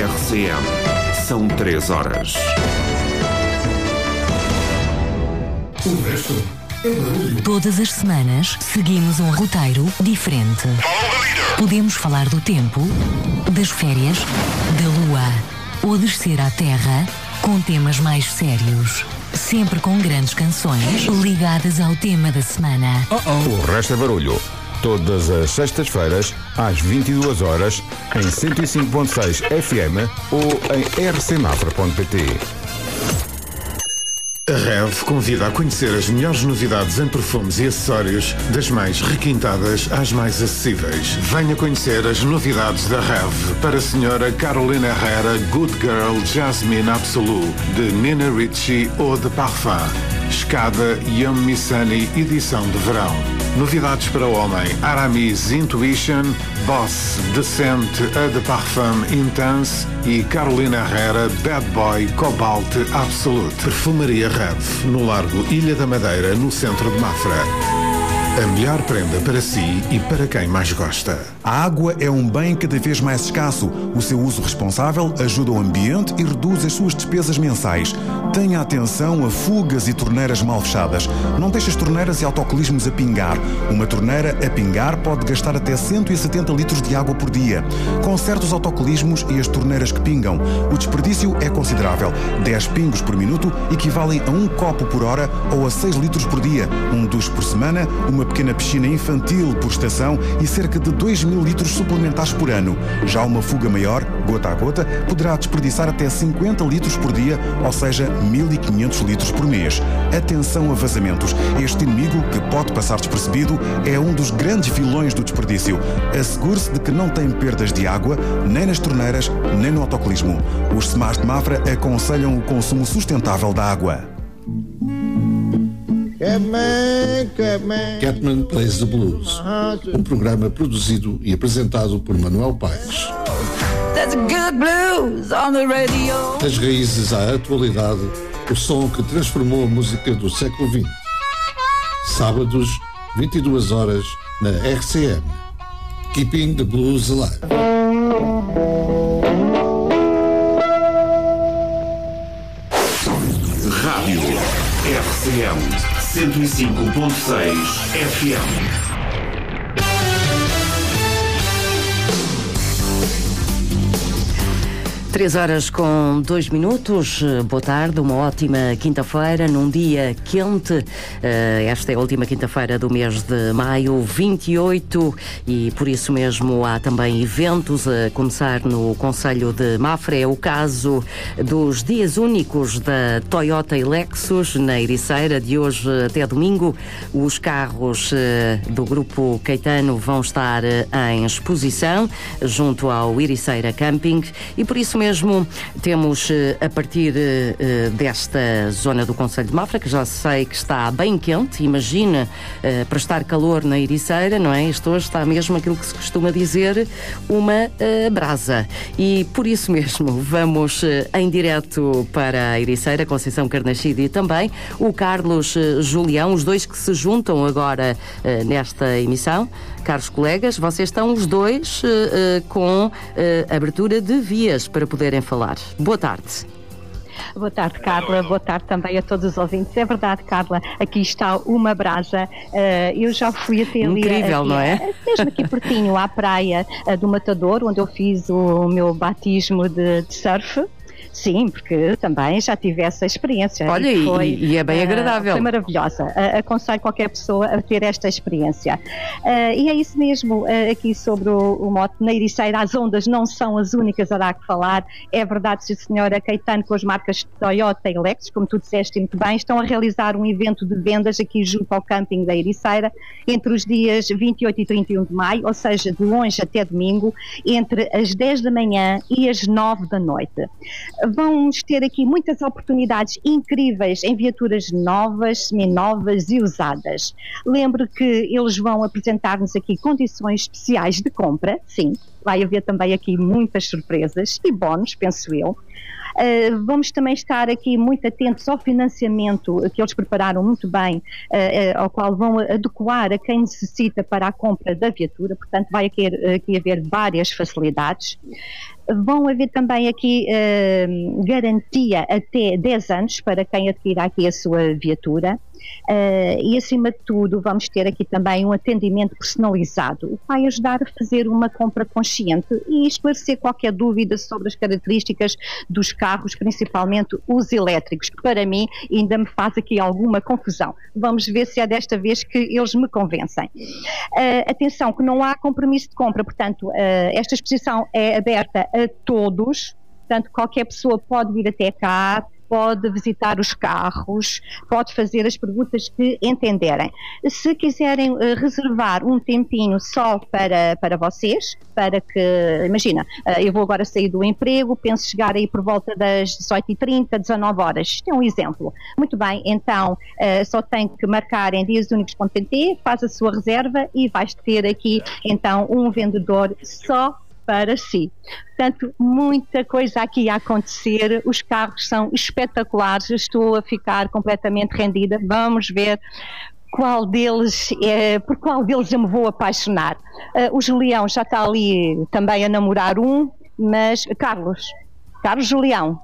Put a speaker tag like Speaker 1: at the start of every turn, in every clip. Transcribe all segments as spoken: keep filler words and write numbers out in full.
Speaker 1: R C M. São três horas.
Speaker 2: O resto é barulho.
Speaker 3: Todas as semanas seguimos um roteiro diferente. Podemos falar do tempo, das férias, da lua ou descer à terra com temas mais sérios. Sempre com grandes canções ligadas ao tema da semana.
Speaker 4: Uh-oh. O resto é barulho. Todas as sextas-feiras, às vinte e duas horas, em cento e cinco ponto seis F M ou em r c mafra ponto p t.
Speaker 5: A Rev convida a conhecer as melhores novidades em perfumes e acessórios, das mais requintadas às mais acessíveis. Venha conhecer as novidades da Rev para a senhora Carolina Herrera Good Girl Jasmine Absolute, de Nina Ricci ou de Parfum. Escada Yum Missani edição de verão. Novidades para o homem: Aramis Intuition, Boss Decente Eau de Parfum Intense e Carolina Herrera Bad Boy Cobalt Absolute. Perfumaria Rev, no Largo Ilha da Madeira, no centro de Mafra. A melhor prenda para si e para quem mais gosta.
Speaker 6: A água é um bem cada vez mais escasso. O seu uso responsável ajuda o ambiente e reduz as suas despesas mensais. Tenha atenção a fugas e torneiras mal fechadas. Não deixe as torneiras e autocolismos a pingar. Uma torneira a pingar pode gastar até cento e setenta litros de água por dia. Conserte os autocolismos e as torneiras que pingam. O desperdício é considerável. dez pingos por minuto equivalem a um copo por hora ou a seis litros por dia. Um duche por semana, uma pequena piscina infantil por estação e cerca de dois mil litros suplementares por ano. Já uma fuga maior, gota a gota, poderá desperdiçar até cinquenta litros por dia, ou seja, mil e quinhentos litros por mês. Atenção a vazamentos. Este inimigo, que pode passar despercebido, é um dos grandes vilões do desperdício. Assegure-se de que não tem perdas de água, nem nas torneiras, nem no autocolismo. Os SEMAS de Mafra aconselham o consumo sustentável da água.
Speaker 7: Catman, Catman. Catman Plays the Blues. Um programa produzido e apresentado por Manuel Paes.
Speaker 8: That's good blues on the radio.
Speaker 7: Das raízes à atualidade, o som que transformou a música do século vinte. Sábados, vinte e duas horas, na R C M. Keeping the Blues Alive.
Speaker 1: Rádio R C M cento e cinco ponto seis F M.
Speaker 9: Três horas com dois minutos. Boa tarde, uma ótima quinta-feira, num dia quente. Esta é a última quinta-feira do mês de maio, vinte e oito, e por isso mesmo há também eventos a começar no Concelho de Mafra. É o caso dos dias únicos da Toyota e Lexus na Ericeira, de hoje até domingo. Os carros do Grupo Caetano vão estar em exposição junto ao Ericeira Camping e por isso mesmo Mesmo temos a partir desta zona do Concelho de Mafra, que já sei que está bem quente, imagina para estar calor na Ericeira, não é? Isto hoje está mesmo aquilo que se costuma dizer, uma brasa. E por isso mesmo vamos em direto para a Ericeira, Conceição Carnachide e também o Carlos Julião, os dois que se juntam agora nesta emissão. Caros colegas, vocês estão os dois uh, uh, com uh, abertura de vias para poderem falar. Boa tarde.
Speaker 10: Boa tarde, Carla. Boa tarde também a todos os ouvintes. É verdade, Carla, aqui está uma brasa. Uh, eu já fui até ali.
Speaker 9: Incrível,
Speaker 10: aqui,
Speaker 9: não é?
Speaker 10: Mesmo aqui pertinho, à praia uh, do Matador, onde eu fiz o meu batismo de, de surf. Sim, porque também já tive essa experiência.
Speaker 9: Olha,
Speaker 10: e, foi,
Speaker 9: e, e é bem agradável.
Speaker 10: Uh, foi maravilhosa. Uh, aconselho qualquer pessoa a ter esta experiência. Uh, e é isso mesmo, uh, aqui sobre o, o mote na Ericeira, as ondas não são as únicas a dar que falar. É verdade, sim, senhora Caetano, com as marcas Toyota e Lexus, como tu disseste muito bem, estão a realizar um evento de vendas aqui junto ao camping da Ericeira, entre os dias vinte e oito e trinta e um de maio, ou seja, de hoje até domingo, entre as dez da manhã e as nove da noite. Vamos ter aqui muitas oportunidades incríveis em viaturas novas, seminovas e usadas. Lembro que eles vão apresentar-nos aqui condições especiais de compra, sim, vai haver também aqui muitas surpresas e bónus, penso eu. Uh, vamos também estar aqui muito atentos ao financiamento que eles prepararam muito bem, uh, uh, ao qual vão adequar a quem necessita para a compra da viatura, portanto vai aqui, aqui haver várias facilidades. Vão haver também aqui uh, garantia até dez anos para quem adquira aqui a sua viatura. Uh, e acima de tudo vamos ter aqui também um atendimento personalizado, o que vai ajudar a fazer uma compra consciente e esclarecer qualquer dúvida sobre as características dos carros, principalmente os elétricos, que para mim ainda me faz aqui alguma confusão. Vamos ver se é desta vez que eles me convencem. Uh, atenção que não há compromisso de compra, portanto uh, esta exposição é aberta a todos, portanto qualquer pessoa pode vir até cá, pode visitar os carros, pode fazer as perguntas que entenderem. Se quiserem uh, reservar um tempinho só para, para vocês, para que, imagina, uh, eu vou agora sair do emprego, penso chegar aí por volta das dezoito e trinta, dezanove horas. Isto é um exemplo. Muito bem, então uh, só tem que marcar em dias únicos ponto pt, faz a sua reserva e vais ter aqui então um vendedor só para si. Portanto, muita coisa aqui a acontecer, os carros são espetaculares, estou a ficar completamente rendida, vamos ver qual deles, é, por qual deles eu me vou apaixonar. Uh, o Julião já está ali também a namorar um, mas Carlos, Carlos Julião.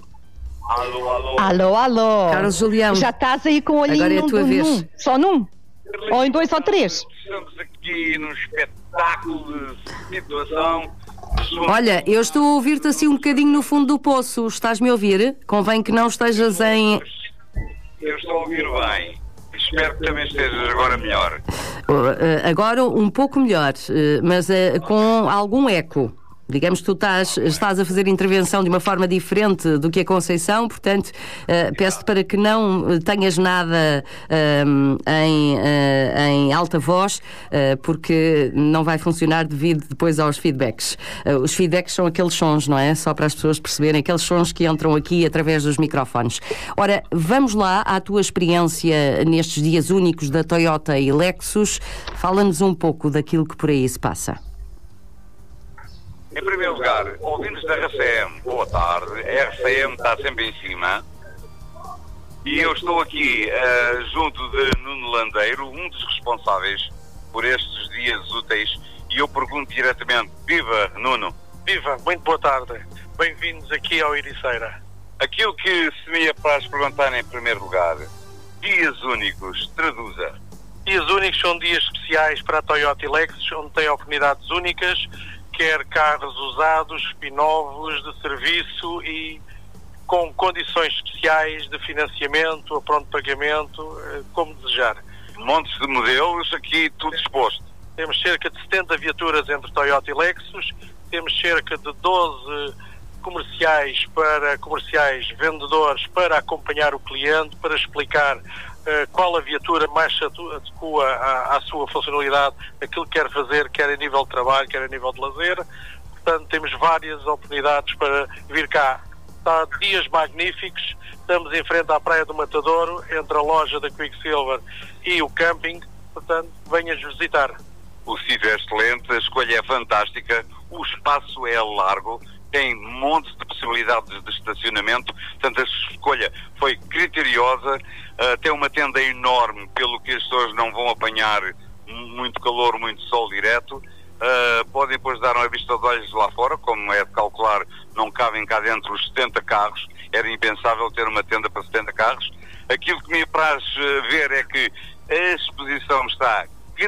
Speaker 11: Alô, alô.
Speaker 10: Alô, alô.
Speaker 9: Carlos Julião.
Speaker 10: Já estás aí com o olhinho
Speaker 9: agora é a tua
Speaker 10: num,
Speaker 9: vez.
Speaker 10: num, só num? Ou em dois ou três?
Speaker 11: Estamos aqui num espetáculo de situação.
Speaker 9: Olha, eu estou a ouvir-te assim um bocadinho no fundo do poço. Estás-me a ouvir? Convém que não estejas em...
Speaker 11: Eu estou a ouvir bem. Espero que também estejas agora melhor.
Speaker 9: Uh, agora um pouco melhor, uh, mas uh, com algum eco. Digamos que tu estás, estás a fazer intervenção de uma forma diferente do que a Conceição, portanto, uh, peço-te para que não tenhas nada um, em, uh, em alta voz, uh, porque não vai funcionar devido depois aos feedbacks. Uh, os feedbacks são aqueles sons, não é? Só para as pessoas perceberem, aqueles sons que entram aqui através dos microfones. Ora, vamos lá à tua experiência nestes dias únicos da Toyota e Lexus. Fala-nos um pouco daquilo que por aí se passa.
Speaker 11: Em primeiro lugar, ouvintes da R C M, boa tarde. A R C M está sempre em cima. E eu estou aqui uh, junto de Nuno Landeiro, um dos responsáveis por estes dias úteis. E eu pergunto diretamente, viva Nuno!
Speaker 12: Viva, muito boa tarde. Bem-vindos aqui ao Ericeira.
Speaker 11: Aquilo que se me apraz perguntar em primeiro lugar, dias únicos, traduza.
Speaker 12: Dias únicos são dias especiais para a Toyota e Lexus, onde tem oportunidades únicas, quer carros usados, novos, de serviço e com condições especiais de financiamento, a pronto pagamento, como desejar.
Speaker 11: Montes de modelos, aqui tudo exposto.
Speaker 12: Temos cerca de setenta viaturas entre Toyota e Lexus, temos cerca de doze comerciais para comerciais vendedores para acompanhar o cliente, para explicar Uh, qual a viatura mais se adequa à, à sua funcionalidade, aquilo que quer fazer, quer a nível de trabalho, quer a nível de lazer. Portanto, temos várias oportunidades para vir cá. Está dias magníficos, estamos em frente à Praia do Matadouro, entre a loja da Quicksilver e o camping, portanto, venhas visitar.
Speaker 11: O sítio é excelente, a escolha é fantástica, o espaço é largo, tem montes de possibilidades de estacionamento, portanto a escolha foi criteriosa, uh, tem uma tenda enorme, pelo que as pessoas não vão apanhar muito calor, muito sol direto, uh, podem depois dar uma vista de olhos lá fora, como é de calcular, não cabem cá dentro os setenta carros, era impensável ter uma tenda para setenta carros. Aquilo que me apraz ver é que a exposição está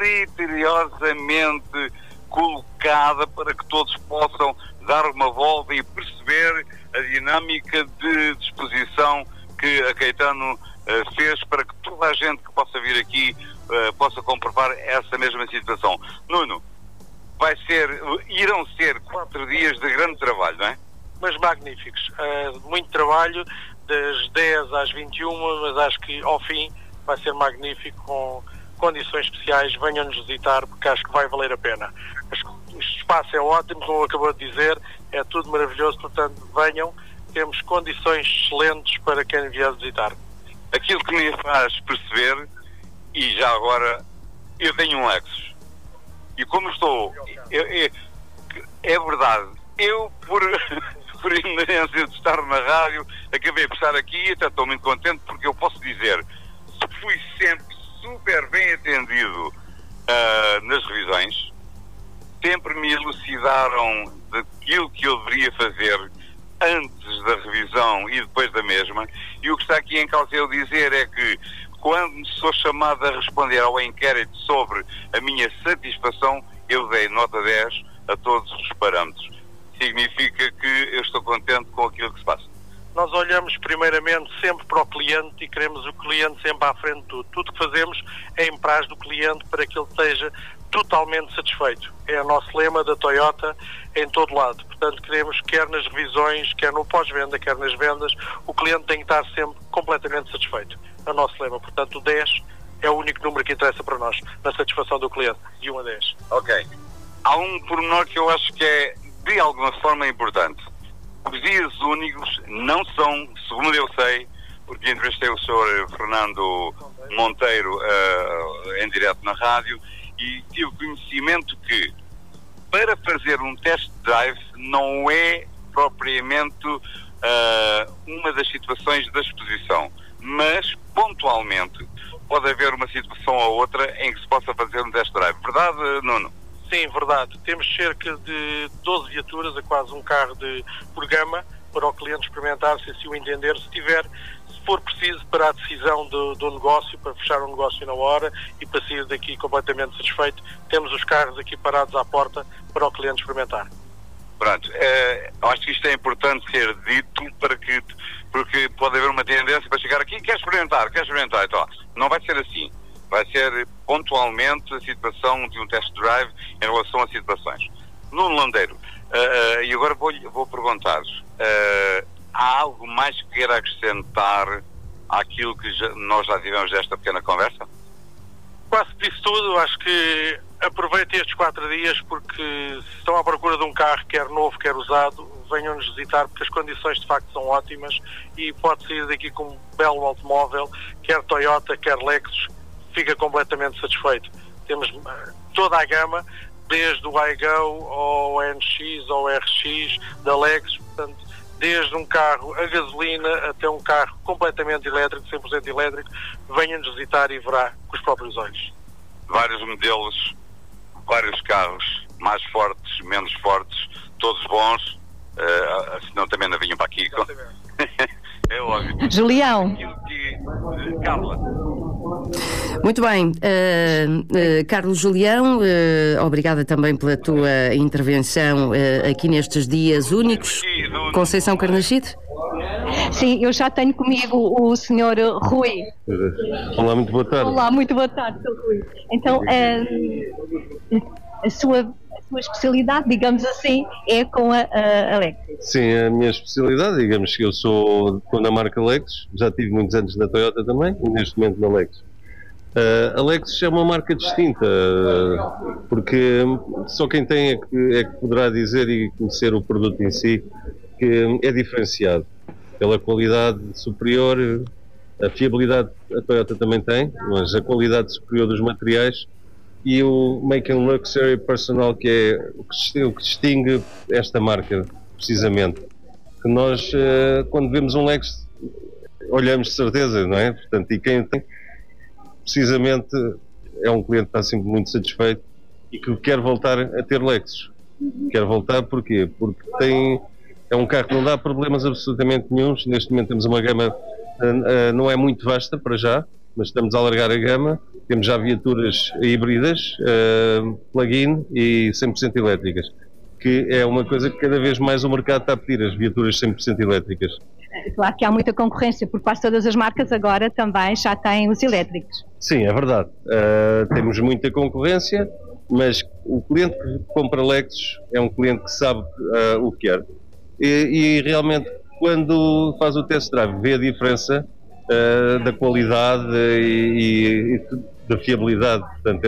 Speaker 11: criteriosamente colocada para que todos possam dar uma volta e perceber a dinâmica de disposição que a Caetano uh, fez para que toda a gente que possa vir aqui uh, possa comprovar essa mesma situação. Nuno, vai ser, irão ser quatro dias de grande trabalho, não é?
Speaker 12: Mas magníficos. Uh, muito trabalho, das dez às vinte e uma, mas acho que ao fim vai ser magnífico, com condições especiais. Venham-nos visitar, porque acho que vai valer a pena. O espaço é ótimo, como acabou de dizer, é tudo maravilhoso, portanto venham, temos condições excelentes para quem vier visitar.
Speaker 11: Aquilo que me faz perceber, e já agora, eu tenho um Lexus, e como estou, eu, eu, é verdade, eu por, por inerência de estar na rádio, acabei por estar aqui e até estou muito contente porque eu posso dizer, fui sempre super bem atendido uh, nas revisões, sempre me elucidaram daquilo que eu deveria fazer antes da revisão e depois da mesma, e o que está aqui em causa eu dizer é que quando sou chamado a responder ao inquérito sobre a minha satisfação, eu dei nota dez a todos os parâmetros. Significa que eu estou contente com aquilo que se passa.
Speaker 12: Nós olhamos primeiramente sempre para o cliente e queremos o cliente sempre à frente de tudo. Tudo que fazemos é em prol do cliente para que ele esteja totalmente satisfeito. É o nosso lema da Toyota em todo lado. Portanto, queremos, quer nas revisões, quer no pós-venda, quer nas vendas, o cliente tem que estar sempre completamente satisfeito. É o nosso lema. Portanto, o dez é o único número que interessa para nós, na satisfação do cliente, de um a dez.
Speaker 11: Ok. Há um pormenor que eu acho que é, de alguma forma, importante. Os dias únicos não são, segundo eu sei, porque entrevistei o senhor Fernando Monteiro uh, em direto na rádio e tive conhecimento que para fazer um test drive não é propriamente uh, uma das situações da exposição, mas pontualmente pode haver uma situação ou outra em que se possa fazer um test drive. Verdade, Nuno?
Speaker 12: Sim, verdade. Temos cerca de doze viaturas, a quase um carro de por gama, para o cliente experimentar, se assim o entender, se tiver, se for preciso, para a decisão do, do negócio, para fechar um negócio na hora e para sair daqui completamente satisfeito, temos os carros aqui parados à porta para o cliente experimentar.
Speaker 11: Pronto, é, acho que isto é importante ser dito para que, porque pode haver uma tendência para chegar aqui, quer experimentar, quer experimentar, então, não vai ser assim. Vai ser pontualmente a situação de um test drive em relação a situações. Nuno Landeiro, uh, uh, e agora vou, vou perguntar, uh, há algo mais que queira acrescentar àquilo que já, nós já tivemos desta pequena conversa?
Speaker 12: Quase disse tudo. Acho que aproveitem estes quatro dias porque se estão à procura de um carro, quer novo, quer usado, venham-nos visitar porque as condições de facto são ótimas e pode sair daqui com um belo automóvel, quer Toyota, quer Lexus, fica completamente satisfeito. Temos toda a gama, desde o iGo ao N X, ao R X, da Lexus, portanto, desde um carro a gasolina até um carro completamente elétrico, cem por cento elétrico, venha-nos visitar e verá com os próprios olhos.
Speaker 11: Vários modelos, vários carros, mais fortes, menos fortes, todos bons, uh, senão também não vinham para aqui. É óbvio.
Speaker 10: Julião.
Speaker 11: Carla.
Speaker 9: Muito bem, uh, uh, Carlos Julião, uh, obrigada também pela tua intervenção uh, aqui nestes dias únicos. Conceição Carnachide?
Speaker 10: Sim, eu já tenho comigo o senhor Rui.
Speaker 13: Olá, muito boa tarde.
Speaker 10: Olá, muito boa tarde, senhor Rui. Então, uh, a, sua, a sua especialidade, digamos assim, é com a, a, a Lexus.
Speaker 13: Sim, a minha especialidade, digamos que eu sou da marca Lexus, já tive muitos anos na Toyota também, e neste momento na Lexus. Uh, a Lexus é uma marca distinta, uh, porque só quem tem é que, é que poderá dizer e conhecer o produto em si, que é diferenciado pela qualidade superior, a fiabilidade a Toyota também tem, mas a qualidade superior dos materiais e o Making Luxury Personal, que é o que, o que distingue esta marca, precisamente. Que nós, uh, quando vemos um Lexus, olhamos de certeza, não é? Portanto, e quem tem, precisamente, é um cliente que está sempre muito satisfeito e que quer voltar a ter Lexus. Quer voltar porquê? Porque tem, é um carro que não dá problemas absolutamente nenhuns. Neste momento temos uma gama, uh, uh, não é muito vasta para já, mas estamos a alargar a gama. Temos já viaturas híbridas, uh, plug-in e cem por cento elétricas, que é uma coisa que cada vez mais o mercado está a pedir, as viaturas cem por cento elétricas.
Speaker 10: Claro que há muita concorrência, por quase todas as marcas agora também já têm os elétricos.
Speaker 13: Sim, é verdade. Uh, temos muita concorrência, mas o cliente que compra Lexus é um cliente que sabe uh, o que quer. E, e realmente, quando faz o test drive, vê a diferença uh, da qualidade e, e, e da fiabilidade. Portanto,